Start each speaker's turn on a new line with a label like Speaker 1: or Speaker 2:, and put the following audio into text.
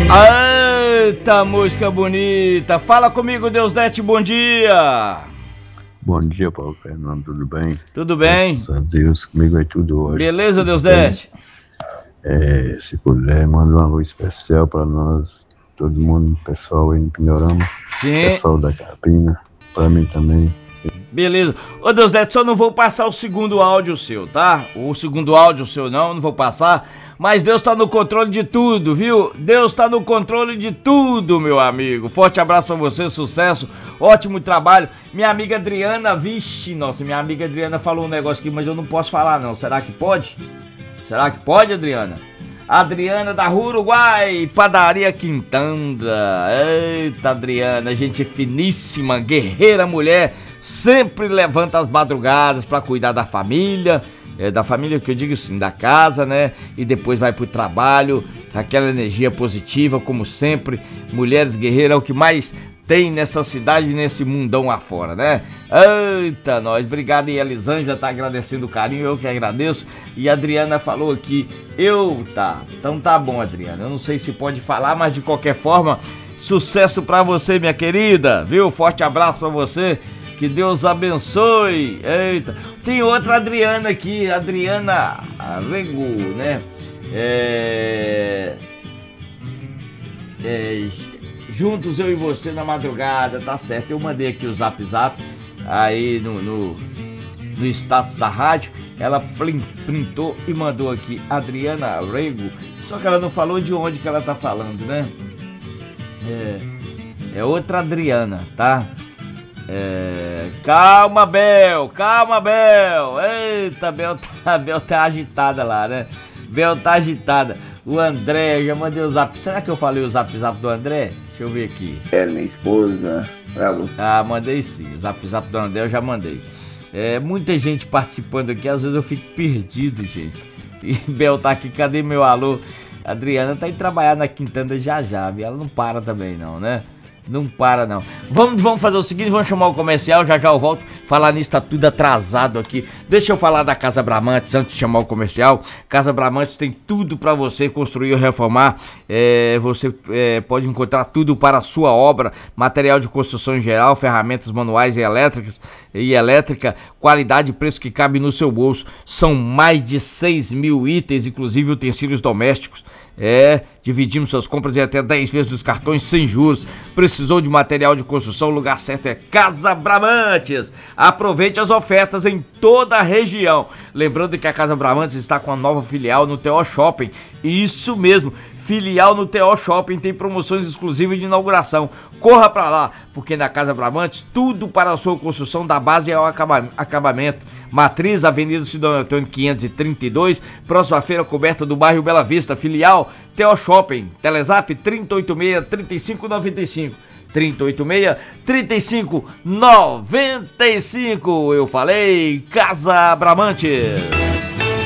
Speaker 1: Eita, música bonita. Fala comigo, Deusdete, bom dia.
Speaker 2: Bom dia, Paulo Fernando, tudo bem?
Speaker 1: Tudo bem?
Speaker 2: Graças a Deus, comigo é tudo hoje.
Speaker 1: Beleza, Deusdete?
Speaker 2: Se puder, manda um alô especial para nós, todo mundo, pessoal aí no Pindorama.
Speaker 1: Sim.
Speaker 2: Pessoal da Capina, para mim também.
Speaker 1: Beleza. Ô, Deusdete, só não vou passar o segundo áudio seu, tá? O segundo áudio seu não vou passar. Mas Deus tá no controle de tudo, viu? Deus tá no controle de tudo, meu amigo. Forte abraço pra você, sucesso, ótimo trabalho. Minha amiga Adriana, vixe, nossa, minha amiga Adriana falou um negócio aqui, mas eu não posso falar não. Será que pode? Será que pode, Adriana? Adriana da Rua Uruguai, Padaria Quintanda. Eita, Adriana, gente finíssima, guerreira mulher, sempre levanta as madrugadas pra cuidar da família. Da família que eu digo assim, da casa, né? E depois vai pro trabalho, aquela energia positiva, como sempre. Mulheres guerreiras é o que mais tem nessa cidade, nesse mundão lá fora, né? Eita, nós, obrigado. E a Elisângela tá agradecendo o carinho, eu que agradeço. E a Adriana falou aqui, então tá bom, Adriana. Eu não sei se pode falar, mas de qualquer forma, sucesso pra você, minha querida, viu? Forte abraço pra você. Que Deus abençoe. Eita, tem outra Adriana aqui, Adriana Rego, né? Juntos eu e você na madrugada, tá certo? Eu mandei aqui o zap aí no status da rádio. Ela printou e mandou aqui, Adriana Rego. Só que ela não falou de onde que ela tá falando, né? É outra Adriana, tá? Calma, Bel. Eita, Bel tá agitada lá, né? Bel tá agitada. O André, eu já mandei o zap. Será que eu falei o zap do André? Deixa eu ver aqui.
Speaker 3: Minha esposa, pra você.
Speaker 1: Mandei sim. O zap do André eu já mandei. Muita gente participando aqui, às vezes eu fico perdido, gente. E Bel tá aqui, cadê meu alô? A Adriana tá indo trabalhar na Quintanda já, viu? Ela não para também não, né? Não para não. Vamos fazer o seguinte, vamos chamar o comercial, já eu volto. Falar nisso, tá tudo atrasado aqui. Deixa eu falar da Casa Bramantes antes de chamar o comercial. Casa Bramantes tem tudo para você construir ou reformar. Você pode encontrar tudo para a sua obra. Material de construção em geral, ferramentas manuais e elétrica. Qualidade e preço que cabe no seu bolso. São mais de 6.000 itens, inclusive utensílios domésticos. Dividimos suas compras em até 10 vezes dos cartões sem juros. Precisou de material de construção? O lugar certo é Casa Bramantes. Aproveite as ofertas em toda a região. Lembrando que a Casa Bramantes está com a nova filial no TO Shopping. Isso mesmo, filial no TO Shopping tem promoções exclusivas de inauguração. Corra pra lá, porque na Casa Bramantes tudo para a sua construção da base ao acabamento. Matriz, Avenida Cidadão Antônio 532, próxima feira coberta do bairro Bela Vista. Filial TO Shopping. Telezap 3086-3595. 3086-3595. Eu falei Casa Bramantes.